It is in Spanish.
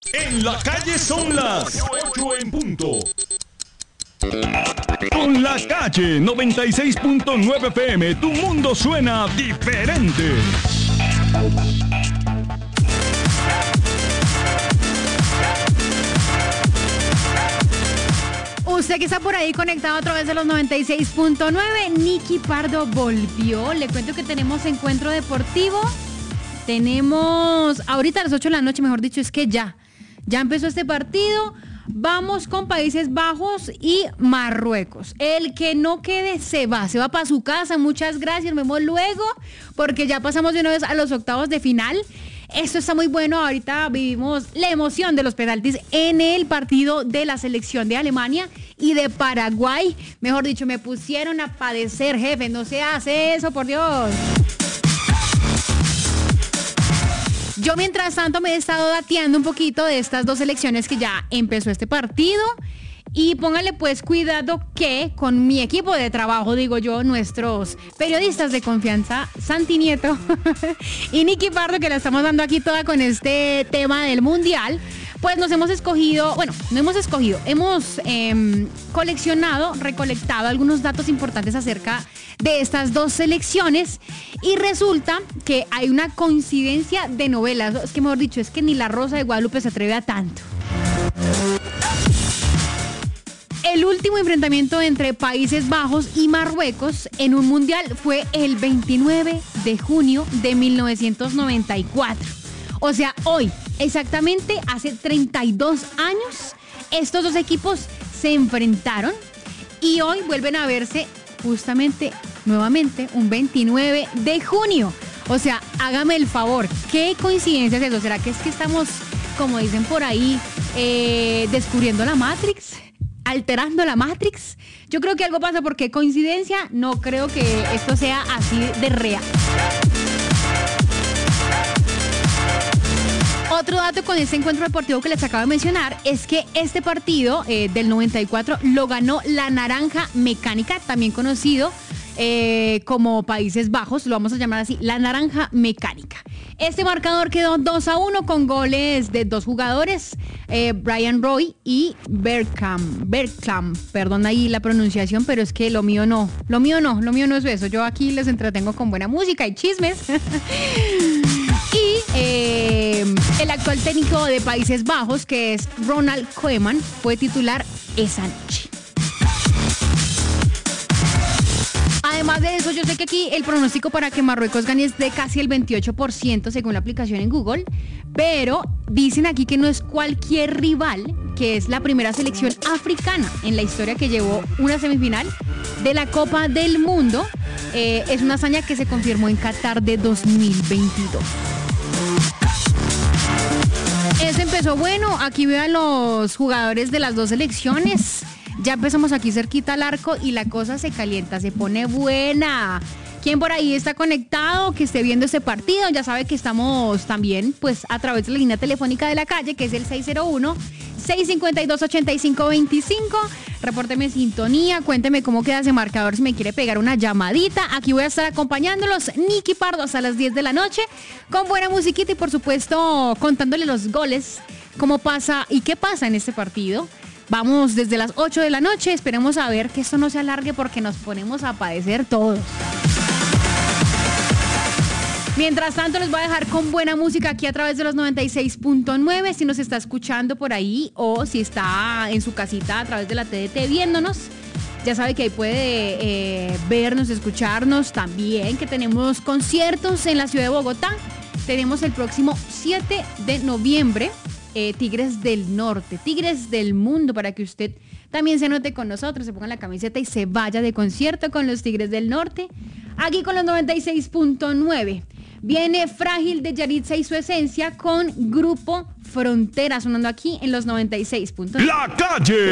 En la calle son las 8 en punto. Con La Calle 96.9 FM, tu mundo suena diferente. Usted que está por ahí conectado a través de los 96.9, Nicky Pardo volvió. Le cuento que tenemos encuentro deportivo. Tenemos ahorita a las 8 de la noche, mejor dicho, es que ya empezó este partido. Vamos con Países Bajos y Marruecos. El que no quede se va para su casa. Muchas gracias, nos vemos luego, porque ya pasamos de una vez a los octavos de final. Esto está muy bueno. Ahorita vivimos la emoción de los penaltis en el partido de la selección de Alemania y de Paraguay. Mejor dicho, me pusieron a padecer, jefe. No se hace eso, por Dios. Yo mientras tanto me he estado dateando un poquito de estas dos selecciones que ya empezó este partido. Y póngale pues cuidado que con mi equipo de trabajo, digo yo, nuestros periodistas de confianza, Santi Nieto y Nicky Pardo, que la estamos dando aquí toda con este tema del Mundial, pues nos hemos escogido, bueno, no hemos escogido, hemos recolectado algunos datos importantes acerca de estas dos selecciones y resulta que hay una coincidencia de novelas, es que mejor dicho, es que ni La Rosa de Guadalupe se atreve a tanto. El último enfrentamiento entre Países Bajos y Marruecos en un mundial fue el 29 de junio de 1994. O sea, hoy, exactamente hace 32 años, estos dos equipos se enfrentaron y hoy vuelven a verse justamente, nuevamente, un 29 de junio. O sea, hágame el favor, ¿qué coincidencia es eso? ¿Será que es que estamos, como dicen por ahí, descubriendo la Matrix? ¿Alterando la Matrix? Yo creo que algo pasa, porque coincidencia, no creo que esto sea así de real. Otro dato con este encuentro deportivo que les acabo de mencionar es que este partido del 94 lo ganó la Naranja Mecánica, también conocido como Países Bajos, lo vamos a llamar así, la Naranja Mecánica. Este marcador quedó 2-1 con goles de dos jugadores, Brian Roy y Bergkamp, perdón ahí la pronunciación, pero es que lo mío no es eso. Yo aquí les entretengo con buena música y chismes. Y el actual técnico de Países Bajos, que es Ronald Koeman, fue titular esa noche. Además de eso, yo sé que aquí el pronóstico para que Marruecos gane es de casi el 28% según la aplicación en Google, pero dicen aquí que no es cualquier rival, que es la primera selección africana en la historia que llevó una semifinal de la Copa del Mundo. Es una hazaña que se confirmó en Qatar de 2022. Eso empezó bueno. Aquí vean los jugadores de las dos selecciones. Ya empezamos aquí cerquita al arco y la cosa se calienta, se pone buena. ¿Quién por ahí está conectado, que esté viendo este partido? Ya sabe que estamos también pues a través de la línea telefónica de La Calle, que es el 601-652-8525. Repórteme sintonía, cuénteme cómo queda ese marcador, si me quiere pegar una llamadita. Aquí voy a estar acompañándolos, Nicky Pardo, hasta las 10 de la noche, con buena musiquita y por supuesto contándole los goles, cómo pasa y qué pasa en este partido. Vamos desde las 8 de la noche, esperemos a ver que esto no se alargue porque nos ponemos a padecer todos. Mientras tanto, les voy a dejar con buena música aquí a través de los 96.9. Si nos está escuchando por ahí o si está en su casita a través de la TDT viéndonos, ya sabe que ahí puede vernos, escucharnos también, que tenemos conciertos en la ciudad de Bogotá. Tenemos el próximo 7 de noviembre. Tigres del Norte, Tigres del Mundo, para que usted también se anote con nosotros, se ponga la camiseta y se vaya de concierto con los Tigres del Norte, aquí con los 96.9. Viene Frágil de Yaritza y su esencia con Grupo Frontera, sonando aquí en los 96.9. La Calle.